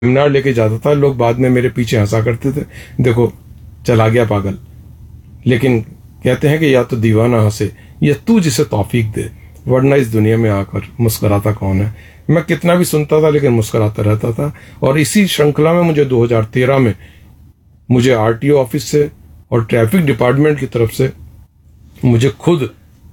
Seminar लेके जाता था, लोग बाद में मेरे पीछे हंसा करते थे, देखो चला गया पागल। लेकिन कहते हैं कि या तो दीवाना हंसे या तू जिसे तौफीक दे, वरना इस दुनिया में आकर मुस्कुराता कौन है। मैं कितना भी सुनता था लेकिन मुस्कुराता रहता था। और इसी श्रृंखला में मुझे 2013 में मुझे आरटीओ ऑफिस से और ट्रैफिक डिपार्टमेंट की तरफ से मुझे खुद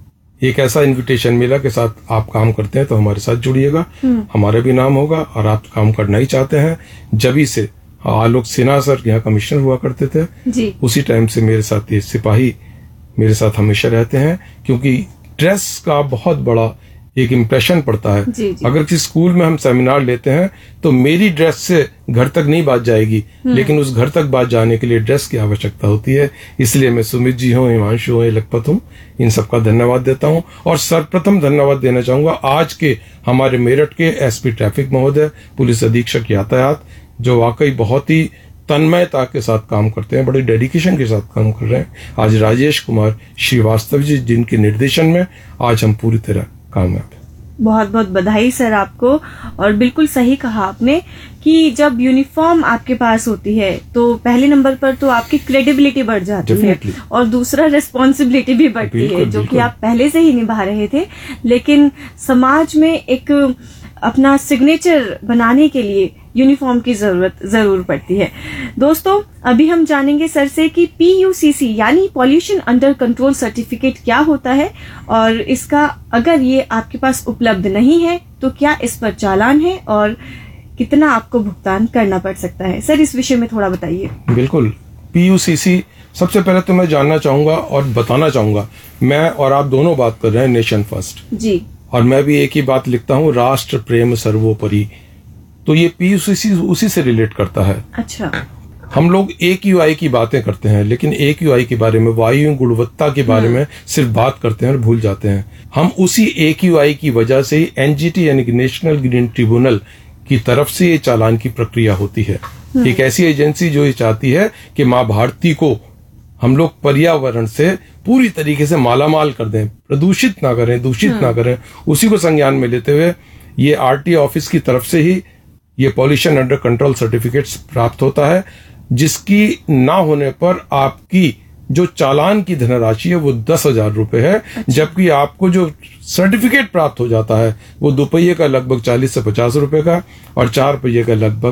एक ऐसा इनविटेशन मिला कि साथ आप काम करते हैं तो हमारे साथ जुड़िएगा, हमारा भी नाम होगा और आप काम करना ही चाहते हैं। जभी से आलोक सिन्हा सर यहाँ कमिश्नर हुआ करते थे जी। उसी टाइम से मेरे साथ ये सिपाही मेरे साथ हमेशा रहते हैं, क्योंकि ड्रेस का बहुत बड़ा एक इम्प्रेशन पड़ता है। जी, जी। अगर किसी स्कूल में हम सेमिनार लेते हैं तो मेरी ड्रेस से घर तक नहीं बात जाएगी, लेकिन उस घर तक बात जाने के लिए ड्रेस की आवश्यकता होती है। इसलिए मैं सुमित जी हूँ, हिमांशु हूँ, लखपत हूँ, इन सबका धन्यवाद देता हूँ। और सर्वप्रथम धन्यवाद देना चाहूंगा आज के हमारे मेरठ के एसपी ट्रैफिक महोदय, पुलिस अधीक्षक यातायात, जो वाकई बहुत ही तन्मयता के साथ काम करते हैं, बड़े डेडिकेशन के साथ काम कर रहे हैं। आज राजेश कुमार श्रीवास्तव जी, जिनके निर्देशन में आज हम पूरी तरह कामयाब हैं। बहुत बहुत बधाई सर आपको। और बिल्कुल सही कहा आपने कि जब यूनिफॉर्म आपके पास होती है तो पहले नंबर पर तो आपकी क्रेडिबिलिटी बढ़ जाती है और दूसरा रिस्पॉन्सिबिलिटी भी बढ़ती है, जो कि आप पहले से ही निभा रहे थे। लेकिन समाज में एक अपना सिग्नेचर बनाने के लिए यूनिफॉर्म की जरूरत जरूर पड़ती है। दोस्तों, अभी हम जानेंगे सर से कि PUCC यानी पॉल्यूशन अंडर कंट्रोल सर्टिफिकेट क्या होता है और इसका अगर ये आपके पास उपलब्ध नहीं है तो क्या इस पर चालान है और कितना आपको भुगतान करना पड़ सकता है। सर, इस विषय में थोड़ा बताइए। बिल्कुल, PUCC सबसे पहले तो मैं जानना चाहूंगा और बताना चाहूंगा, मैं और आप दोनों बात कर रहे हैं नेशन फर्स्ट जी, और मैं भी एक ही बात लिखता हूँ, राष्ट्र प्रेम सर्वोपरि। तो ये PUCC उसी से रिलेट करता है। अच्छा। हम लोग AQI की बातें करते हैं, लेकिन AQI के बारे में, वायु गुणवत्ता के बारे में सिर्फ बात करते हैं और भूल जाते हैं। हम उसी AQI की वजह से ही NGT यानी कि नेशनल ग्रीन ट्रिब्यूनल की तरफ से ये चालान की प्रक्रिया होती है। एक ऐसी एजेंसी जो ये चाहती है कि माँ भारती को हम लोग पर्यावरण से पूरी तरीके से मालामाल कर दें, प्रदूषित ना करें, दूषित ना करें। उसी को संज्ञान में लेते हुए ये RTO ऑफिस की तरफ से ही ये पॉल्यूशन अंडर कंट्रोल सर्टिफिकेट्स प्राप्त होता है, जिसकी ना होने पर आपकी जो चालान की धनराशि है वो 10,000 रुपए है। जबकि आपको जो सर्टिफिकेट प्राप्त हो जाता है वो 2 पहिए का लगभग 40 से 50 रुपए का और 4 पहिए का लगभग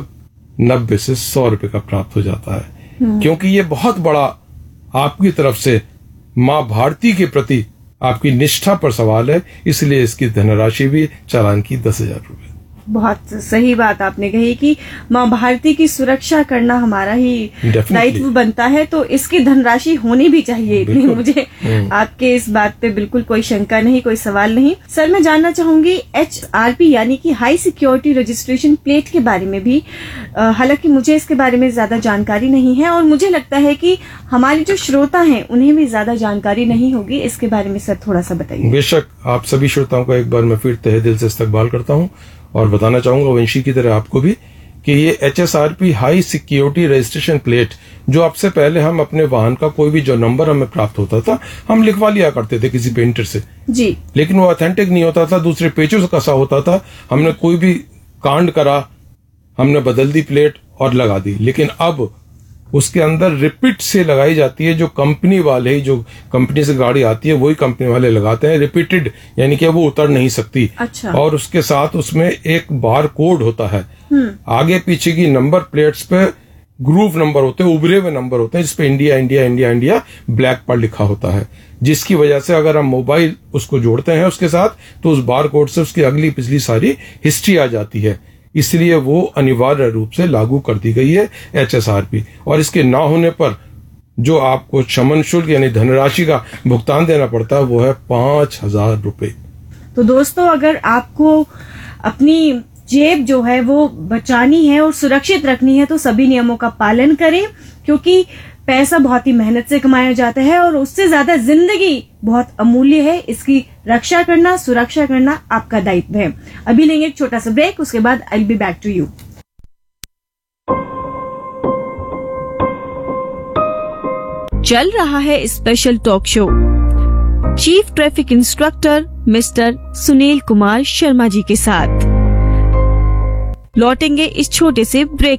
90 से 100 रुपए का प्राप्त हो जाता है। क्योंकि ये बहुत बड़ा आपकी तरफ से माँ भारती के प्रति आपकी निष्ठा पर सवाल है, इसलिए इसकी धनराशि भी चालान की 10,000 रुपए। बहुत सही बात आपने कही कि माँ भारती की सुरक्षा करना हमारा ही दायित्व बनता है, तो इसकी धनराशि होनी भी चाहिए इतनी। मुझे आपके इस बात पे बिल्कुल कोई शंका नहीं, कोई सवाल नहीं। सर, मैं जानना चाहूंगी HRP यानी कि हाई सिक्योरिटी रजिस्ट्रेशन प्लेट के बारे में भी। हालांकि मुझे इसके बारे में ज्यादा जानकारी नहीं है और मुझे लगता है कि हमारे जो श्रोता हैं उन्हें भी ज्यादा जानकारी नहीं होगी। इसके बारे में सर थोड़ा सा बताइए। बेशक, आप सभी श्रोताओं का एक बार मैं फिर तहे दिल से इस्तकबाल करता हूँ और बताना चाहूंगा वंशी की तरह आपको भी कि ये HSRP high security registration plate, जो अब से पहले हम अपने वाहन का कोई भी जो नंबर हमें प्राप्त होता था हम लिखवा लिया करते थे किसी पेंटर से जी, लेकिन वो ऑथेंटिक नहीं होता था, दूसरे पेचों से कसा होता था। हमने कोई भी कांड करा, हमने बदल दी प्लेट और लगा दी, लेकिन अब उसके अंदर रिपीट से लगाई जाती है। जो कंपनी वाले ही, जो कंपनी से गाड़ी आती है वही कंपनी वाले लगाते हैं, रिपीटेड, यानी कि वो उतर नहीं सकती। अच्छा। और उसके साथ उसमें एक बार कोड होता है, आगे पीछे की नंबर प्लेट्स पे ग्रुप नंबर होते हैं, उभरे हुए नंबर होते हैं, जिसपे India India India India black पर लिखा होता है, जिसकी वजह से अगर हम मोबाइल उसको जोड़ते हैं उसके साथ तो उस बार कोड से उसकी अगली पिछली सारी हिस्ट्री आ जाती है। इसलिए वो अनिवार्य रूप से लागू कर दी गई है HSRP। और इसके ना होने पर जो आपको शमन शुल्क यानी धनराशि का भुगतान देना पड़ता है वो है 5,000 रुपए। तो दोस्तों, अगर आपको अपनी जेब जो है वो बचानी है और सुरक्षित रखनी है तो सभी नियमों का पालन करें, क्योंकि पैसा बहुत ही मेहनत से कमाया जाता है और उससे ज्यादा जिंदगी बहुत अमूल्य है। इसकी रक्षा करना, सुरक्षा करना आपका दायित्व है। अभी लेंगे एक छोटा सा ब्रेक, उसके बाद I will be back to you. चल रहा है special talk show chief traffic instructor mister Sunil Kumar Sharma ji के साथ। लौटेंगे इस छोटे से ब्रेक